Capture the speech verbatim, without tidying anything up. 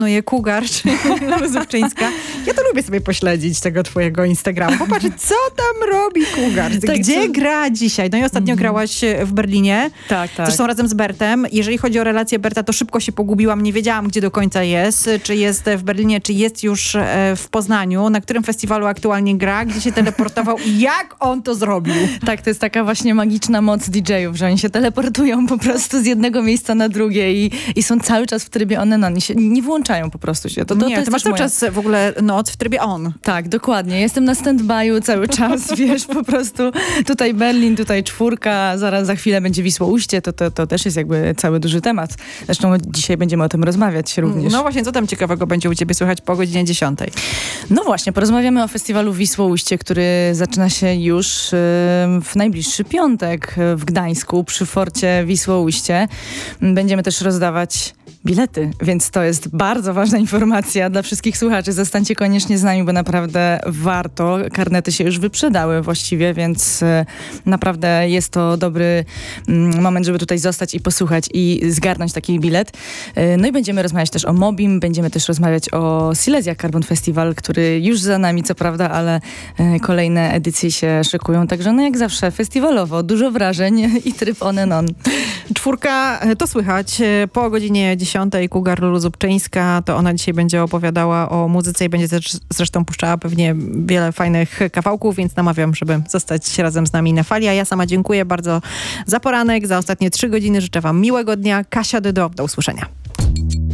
je Cougar, czy Zubczyńska. Ja to lubię sobie pośledzić tego twojego Instagrama. Popatrzeć, co tam robi Cougar. Tak, Gdzie co... gra dzisiaj? No i ostatnio mm-hmm. grałaś w Berlinie. Tak, tak. Zresztą razem z Bertem. Jeżeli chodzi o relację Berta, to szybko się pogubiłam. Nie wiedziałam, gdzie do końca jest. Czy jest w Berlinie, czy jest już w Poznaniu. Na którym festiwalu aktualnie gra, gdzie się teleportował i jak on to zrobił. Tak, to jest taka właśnie magiczna moc didżejów, że oni się teleportują po prostu z jednego miejsca na drugie i, i są cały czas w trybie on and on. I się nie włączają po prostu się. To, to, nie, to ty masz cały moja... czas w ogóle noc w trybie on. Tak, dokładnie. Jestem na stand-by'u cały czas, wiesz, po prostu tutaj Berlin, tutaj czwórka, zaraz za chwilę będzie Wisłoujście, to, to, to też jest jakby cały duży temat. Zresztą dzisiaj będziemy o tym rozmawiać również. No właśnie, co tam ciekawego będzie u ciebie słychać po godzinie dziesiątej? No właśnie, porozmawiamy o festiwalu Wisłoujście, który zaczyna się już w najbliższy piątek w Gdańsku przy forcie Wisłoujście. Będziemy też rozdawać bilety, więc to jest bardzo ważna informacja dla wszystkich słuchaczy. Zostańcie koniecznie z nami, bo naprawdę warto. Karnety się już wyprzedały właściwie, więc naprawdę jest to dobry moment, żeby tutaj zostać i posłuchać i zgarnąć taki bilet. No i będziemy rozmawiać też o Mobim, będziemy też rozmawiać o Silesia Carbon Festival, który już za nami, co prawda, ale kolejne edycje się szykują. Także no jak zawsze festiwalowo, dużo wrażeń i tryb on and on. Czwórka, to słychać. Po godzinie dziesiątej Cougar Lulu Zubczyńska, to ona dzisiaj będzie opowiadała o muzyce i będzie też zresztą puszczała pewnie wiele fajnych kawałków, więc namawiam, żeby zostać razem z nami na fali. A ja sama dziękuję bardzo za poranek, za ostatnie trzy godziny. Życzę wam miłego dnia. Kasia Dydo, do usłyszenia.